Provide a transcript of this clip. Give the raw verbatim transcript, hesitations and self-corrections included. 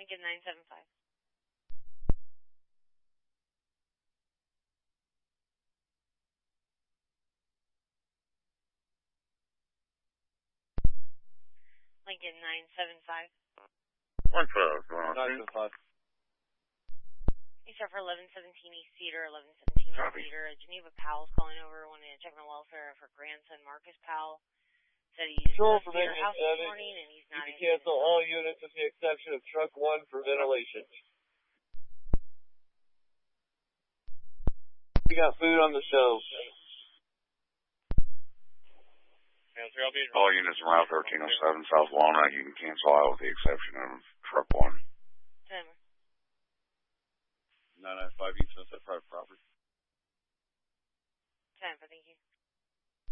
Lincoln nine seven five. Lincoln nine seven five. One five, nine seven five. East for eleven seventeen East Cedar, eleven seventeen East Copy. Cedar. Geneva Powell's calling over, wanting to check on welfare of her grandson, Marcus Powell. Said he used Control the for Cedar maintenance house this edit. morning, and he's not You can answering cancel his phone. all units with the exception of truck one for ventilation. We got food on the shelves. All units around thirteen oh seven South Walnut, you can cancel out with the exception of truck one. Timer. nine nine five East Sunset Private Property. Timer, thank you.